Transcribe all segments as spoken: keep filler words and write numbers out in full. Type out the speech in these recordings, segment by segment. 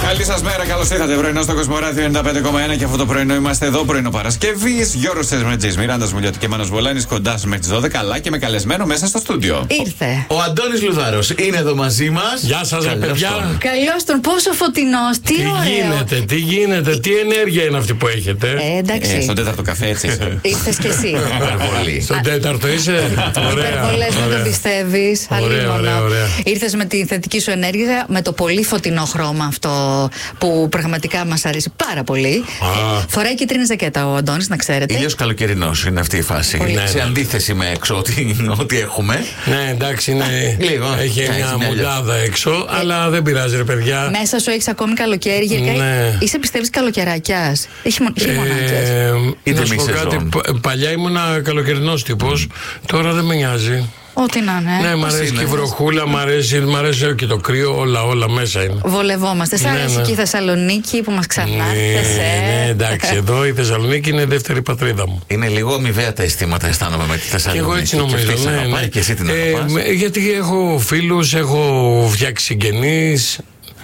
Καλή σας μέρα, καλώς ήρθατε. Πρωινό στο Κοσμοράδιο ενενήντα πέντε κόμμα ένα και αυτό το πρωινό είμαστε εδώ. Πρωινό Παρασκευής. Γιώργος Τσεσμετζής, Μιράντας Μουλιώτη και Μάνος Βολάνης κοντά σας μέχρι τις δώδεκα. Αλλά και με καλεσμένο μέσα στο στούντιο. Ήρθε. Ο Αντώνης Λουδάρος είναι εδώ μαζί μας. Γεια σας, ρε παιδιά. Καλώς τον, πόσο φωτεινός, τι, Τι ωραίο. γίνεται, τι γίνεται, τι ενέργεια είναι αυτή που έχετε. Ε, εντάξει. Ε, στον τέταρτο καφέ, έτσι είσαι. Ήρθες κι εσύ. Υπερβολή. Στον τέταρτο είσαι. Ωραία. Υπερβολές, δεν το πιστεύεις. Ωραία, ωραία, ωραία. Ήρθες με τη θετική σου ενέργεια, με το πολύ φωτεινό χρώμα αυτό που πραγματικά μας αρέσει πάρα πολύ. Α. Φοράει κίτρινη ζακέτα ο Αντώνης, να ξέρετε. Ήλιος καλοκαιρινός είναι αυτή η φάση. Πολύ. Σε αντίθεση με έξω, ό,τι, ό,τι έχουμε. Ναι, εντάξει, είναι. Λίγο. Έχει Έτσι, μια μια μουντάδα έξω, αλλά δεν πειράζει, ρε παιδιά. Μέσα σου έχεις ακόμη καλοκαίρι. Γενικά Ναι. είσαι, πιστεύεις, καλοκαιράκιας. Έχει μο- χειμωνάκιας. Ε, Είτε να σου μη πω σεζόν. κάτι, π- παλιά ήμουνα καλοκαιρινός τύπος, τώρα δεν με νοιάζει. Ό,τι να είναι. Ναι, μ' Πώς αρέσει είναι, και η πώς? βροχούλα, μ' αρέσει, μ' αρέσει και το κρύο, όλα, όλα μέσα είναι. Βολευόμαστε. Σ' Ναι, αρέσει ναι. και η Θεσσαλονίκη που μας ξανάρθες. Ναι, ναι, εντάξει, εδώ η Θεσσαλονίκη είναι η δεύτερη πατρίδα μου. Είναι λίγο αμοιβαία τα αισθήματα, αισθάνομαι με τη Και Θεσσαλονίκη. εγώ έτσι νομίζω. Και αυτή σε Ναι, αγαπάει ναι. και εσύ την Ε, αγαπάς. με- γιατί έχω φίλους, έχω φτιάξει συγγενείς.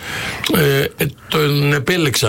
Ε, ε, τον επέλεξα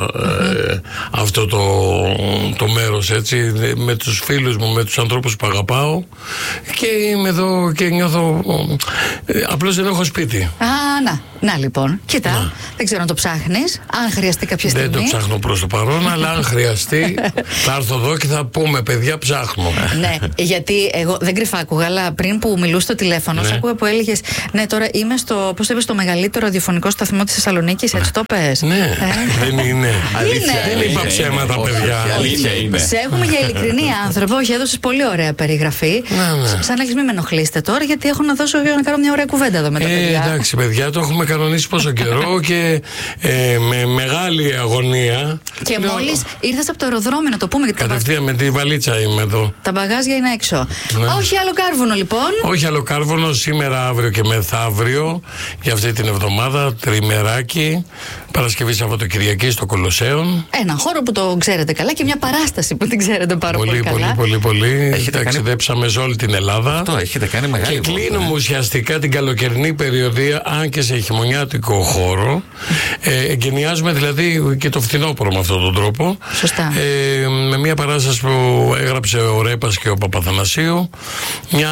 ε, αυτό το, το μέρος, έτσι, με τους φίλους μου, με τους ανθρώπους που αγαπάω, και είμαι εδώ και νιώθω ε, απλώς δεν έχω σπίτι. Α, να, να λοιπόν. Κοίτα, δεν ξέρω αν το ψάχνεις. Αν χρειαστεί κάποια στιγμή. Δεν το ψάχνω προς το παρόν, αλλά αν χρειαστεί θα έρθω εδώ και θα πούμε, παιδιά, ψάχνω. Ναι, γιατί εγώ δεν κρυφά άκουγα, αλλά πριν που μιλούσε στο τηλέφωνο, Ναι. σ' άκουγα που έλεγες, ναι, τώρα είμαι στο, πώς το είπες, στο μεγαλύτερο ραδιοφωνικό σταθμό της Θεσσαλονίκης, έτσι το πες. Ναι, Ε. δεν είναι. Αλήθεια. Είναι. Δεν είπα Είναι, ψέματα, είναι. παιδιά. Όχι, αλήθεια είναι. Σε έχουμε για ειλικρινή άνθρωπο, όχι, έδωσες πολύ ωραία περιγραφή. Ναι, ναι. Σαν να έχεις, μην με ενοχλήσετε τώρα, γιατί έχω να δώσω να κάνω μια ωραία κουβέντα εδώ με τα Ε, παιδιά. εντάξει, παιδιά, το έχουμε κανονίσει πόσο καιρό και ε, με μεγάλη αγωνία. Και λέω, μόλις ήρθες από το αεροδρόμιο, να το πούμε, γιατί τα, μπα- Κατευθείαν με τη βαλίτσα είμαι εδώ. τα μπαγάζια είναι έξω. Ναι. Όχι άλλο κάρβουνο, λοιπόν. Όχι άλλο κάρβονο, σήμερα, αύριο και μεθαύριο για αυτή την εβδομάδα. Τριμεράκι, Παρασκευή, Σαββατοκυριακή στο Κολοσσέον. Ένα χώρο που το ξέρετε καλά και μια παράσταση που την ξέρετε πάρα πολύ, Πολύ, καλά. πολύ, πολύ, πολύ. Έχετε κάνει- Ταξιδέψαμε σε όλη την Ελλάδα. Αυτό έχετε κάνει μεγάλη Και βόλτα, κλείνουμε ε. ουσιαστικά την καλοκαιρινή περιοδία, αν και σε χειμωνιάτικο χώρο. Ε, εγκαινιάζουμε δηλαδή και το φθινόπωρο με αυτόν τον τρόπο. Σωστά. Ε, με μια παράσταση που έγραψε ο Ρέπας και ο Παπαθανασίου. Μια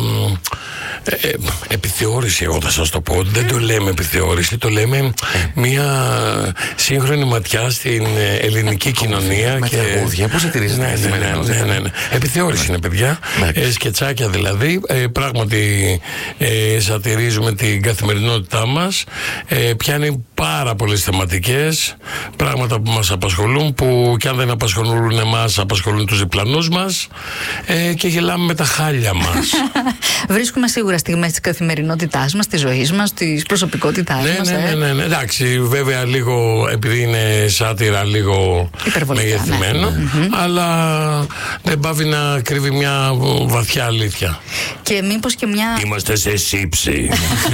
ε, ε, επιθεώρηση, εγώ θα σας το πω. Δεν το λέμε επιθεώρηση, το λέμε μια σύγχρονη ματιά στην ε, ελληνική κοινωνία. με τραγούδια, πώς εταιρίζεται ναι, η ναι, ναι, καθημερινότητα. ναι, ναι, ναι. Επιθεώρηση είναι, παιδιά. Εντάξει. Ε, σκετσάκια δηλαδή. Ε, πράγματι ε, σατυρίζουμε την καθημερινότητά μας. Ε, πιάνει πάρα πολλές θεματικές, πράγματα που μας απασχολούν, που κι αν δεν απασχολούν εμάς, απασχολούν τους διπλανούς μας, ε, και γελάμε με τα χάλια μας. Βρίσκουμε σίγουρα στιγμές της καθημερινότητάς μας, της ζωής μας, της προσωπικότητάς Ναι, μας. ναι, ε. ναι, ναι, ναι. Εντάξει, βέβαια λίγο, επειδή είναι σάτυρα, λίγο Υπερβολικά, μεγεθυμένο, αλλά δεν πάβει να κρύβει μια βαθιά αλήθεια. Και μήπως και μια. Είμαστε σε σύψη.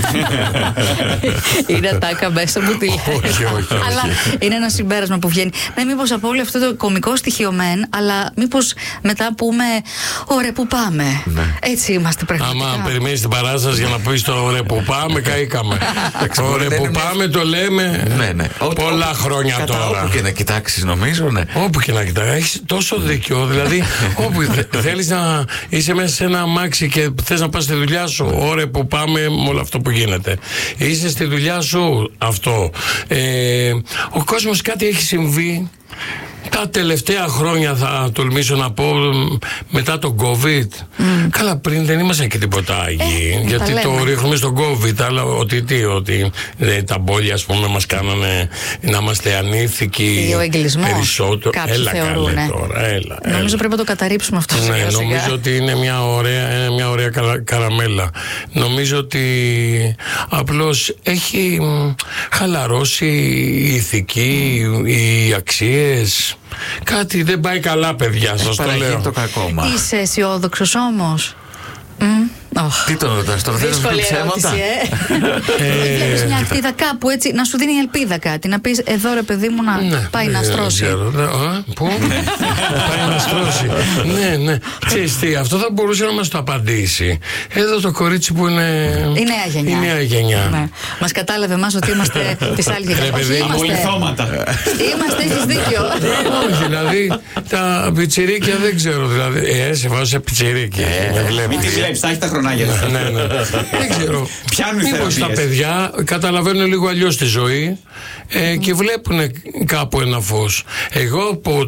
Είναι ατάκα μέσα που τη λέει. Όχι, όχι, όχι. Αλλά είναι ένα συμπέρασμα που βγαίνει. Ναι, μήπως από όλο αυτό το κωμικό στοιχείο μεν, αλλά μήπως μετά πούμε, ωραία, που πάμε. Έτσι είμαστε πραγματικά. Άμα περιμένεις την παράσταση για να πεις το ωραία που πάμε, καήκαμε. μπορεί Ωραία να που είναι μια- πάμε το λέμε Ναι, ναι. Ό- πολλά ό- χρόνια κατά τώρα. Όπου και να κοιτάξεις, νομίζω, ναι. Όπου και να κοιτάξεις, έχεις τόσο δίκιο. Δηλαδή, όπου θε- θέλεις να είσαι μέσα σε ένα αμάξι και θες να πας στη δουλειά σου, ωραία που πάμε με όλο αυτό που γίνεται. Είσαι στη δουλειά σου, αυτό. Ε, ο κόσμος, κάτι έχει συμβεί. Τα τελευταία χρόνια, θα τολμήσω να πω, μετά τον COVID. Καλά, πριν δεν ήμασταν και τίποτα άγιοι. Ε, γιατί τα το λέμε. ρίχνουμε στον COVID. Αλλά ότι τι, ότι ε, τα μπόλια, ας πούμε, μας κάνανε να είμαστε ανήθικοι. Ή ο εγκλισμός. Περισσότερο. Κάποιοι Έλα, θεωρούν, καλέ ε. τώρα, έλα. Νομίζω έλα. πρέπει να το καταρρύψουμε αυτό. Ναι, σιγά σιγά. νομίζω ότι είναι μια ωραία, είναι μια ωραία καρα- καραμέλα. Νομίζω ότι απλώς έχει μ, χαλαρώσει η ηθική, οι αξίες. Κάτι δεν πάει καλά, παιδιά, σας το Παραγίνει λέω. το κακό μας. Είσαι αισιόδοξος όμως. Μμ, Τι τον ρωτάς τώρα, θέλεις να σου πει ψέματα? Ε, Βλέπεις μια ελπίδα κάπου έτσι, να σου δίνει ελπίδα κάτι. Να πεις εδώ ρε παιδί μου να Ναι, πάει να δεν στρώσει. ξέρω. Ναι, α, πού? Πάει να στρώσει. Ναι, ναι. Ξέρεις τι, αυτό θα μπορούσε να μας το απαντήσει. Εδώ το κορίτσι που είναι. Η νέα γενιά. Η νέα γενιά. Ναι. Μας κατάλαβε εμάς ότι είμαστε της άλλης γενιάς. παιδί Όχι, μου, είμαστε. Πολυθώματα. Είμαστε, έχεις δίκιο. Όχι, δηλαδή τα πιτσιρίκια δεν ξέρω. Δηλαδή, ε, σε βάζω σε πιτσιρίκι. με βλέπεις. Μην τη βλέπεις, θα έχει τα χρονάκια. Ναι, ναι. Δεν ξέρω. Πιάνουν οι Μήπως τα θεραπείες. παιδιά καταλαβαίνουν λίγο αλλιώς τη ζωή ε, και βλέπουν κάπου ένα φως. Εγώ από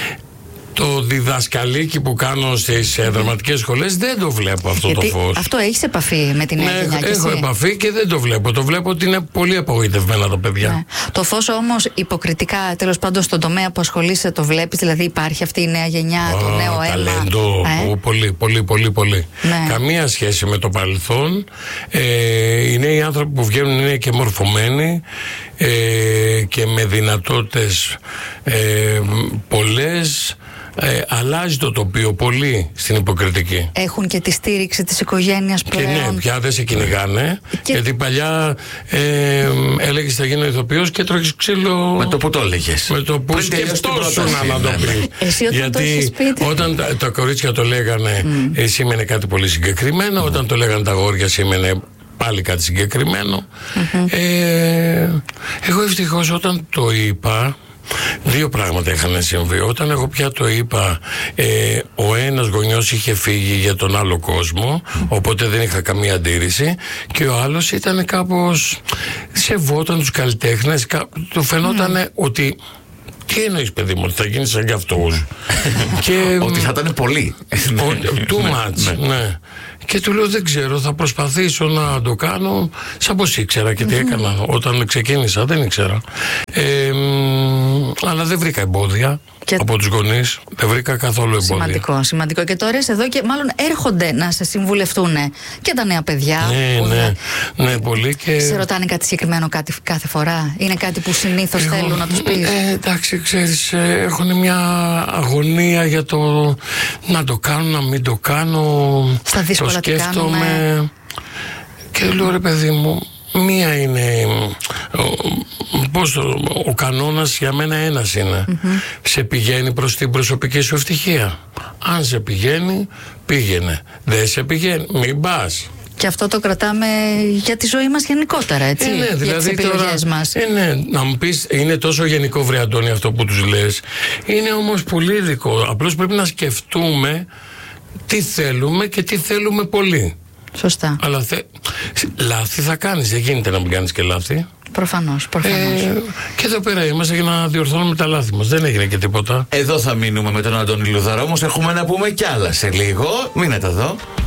το διδασκαλίκι που κάνω στις ε, δραματικές σχολές δεν το βλέπω αυτό Γιατί το φως. αυτό έχεις επαφή με την νέα Ναι, γενιά κι έχω εσύ. επαφή και δεν το βλέπω. Το βλέπω ότι είναι πολύ απογοητευμένα τα παιδιά. Ναι. Το φως όμως υποκριτικά, τέλος πάντων στον τομέα που ασχολείσαι, το βλέπεις, δηλαδή υπάρχει αυτή η νέα γενιά, το Α, νέο αίμα. ταλέντο, Ε? ο, πολύ, πολύ, πολύ, πολύ. Ναι. Καμία σχέση με το παρελθόν. Ε, οι νέοι άνθρωποι που βγαίνουν είναι και μορφωμένοι ε, και με δυνατότητες ε, πολλές. Ε, αλλάζει το τοπίο πολύ στην υποκριτική. Έχουν και τη στήριξη της οικογένειας Και πλέον. ναι, πια δεν σε κυνηγάνε. Και- Γιατί παλιά ε, έλεγες θα γίνω ηθοποιός και τρώγεις ξύλο. Με το που το έλεγες. Με το που Πριν τελειώσει την σκεφτόσουν πρόταση, να το ναι, πει. Εσύ όταν το έχεις πει. Όταν τα, τα κορίτσια το λέγανε, ε, σήμαινε κάτι πολύ συγκεκριμένο. Όταν το λέγανε τα αγόρια, σήμαινε πάλι κάτι συγκεκριμένο. Ε, εγώ ευτυχώς όταν το είπα. Δύο πράγματα είχαν συμβεί. Όταν εγώ πια το είπα, ε, ο ένας γονιός είχε φύγει για τον άλλο κόσμο, οπότε δεν είχα καμία αντίρρηση, και ο άλλος ήταν κάπως, σεβόταν τους καλλιτέχνες, κα- του φαινόταν ότι τι εννοείς παιδί μου, ότι θα γίνεις σαν κι αυτούς. Και Ότι θα ήταν πολύ. ο- too much, ναι. Και του λέω δεν ξέρω, θα προσπαθήσω να το κάνω σαν πως ήξερα και τι έκανα. Όταν ξεκίνησα δεν ήξερα. Ε, μ, αλλά δεν βρήκα εμπόδια Και- από τους γονείς. Δεν βρήκα καθόλου εμπόδια. Σημαντικό, σημαντικό. Και τώρα είσαι εδώ και μάλλον έρχονται να σε συμβουλευτούν και τα νέα παιδιά. Ναι, που ναι, είναι- ναι, πολύ και... Σε ρωτάνε κάτι συγκεκριμένο κάτι, κάθε φορά? Είναι κάτι που συνήθως Εγώ- θέλουν να τους πεις? Ε, εντάξει, ξέρεις, ε, έχουν μια αγωνία για το να το κάνω, να μην το κάνω. Στα δύσκολα το τι σκέφτομαι. κάνουμε. Και λέω ρε παιδί μου, μία είναι. Ο, πώς το, ο κανόνας για μένα ένας είναι. Σε πηγαίνει προς την προσωπική σου ευτυχία. Αν σε πηγαίνει, πήγαινε. Δεν σε πηγαίνει, μην πας. Και αυτό το κρατάμε για τη ζωή μας γενικότερα, έτσι. Ε, ναι, για δηλαδή τις επιλογές τώρα, μας. Ε, ναι, να μου πεις, είναι τόσο γενικό βρε Αντώνη αυτό που τους λες. Είναι όμως πολύ ειδικό. Απλώς πρέπει να σκεφτούμε τι θέλουμε και τι θέλουμε πολύ. Σωστά. Αλλά θε... λάθη θα κάνεις, δεν γίνεται να μην κάνεις και λάθη. Προφανώς, προφανώς. Ε, και εδώ πέρα είμαστε για να διορθώνουμε τα λάθη μας. Δεν έγινε και τίποτα. Εδώ θα μείνουμε με τον Αντώνη Λουδαρό, όμως έχουμε να πούμε κι άλλα σε λίγο. Μείνετε εδώ.